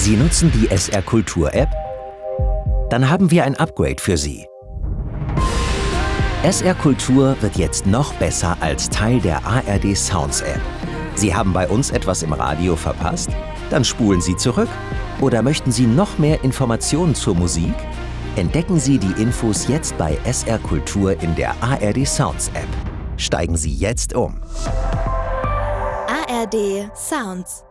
Sie nutzen die SR Kultur App? Dann haben wir ein Upgrade für Sie. SR Kultur wird jetzt noch besser als Teil der ARD Sounds App. Sie haben bei uns etwas im Radio verpasst? Dann spulen Sie zurück. Oder möchten Sie noch mehr Informationen zur Musik? Entdecken Sie die Infos jetzt bei SR Kultur in der ARD Sounds App. Steigen Sie jetzt um. ARD Sounds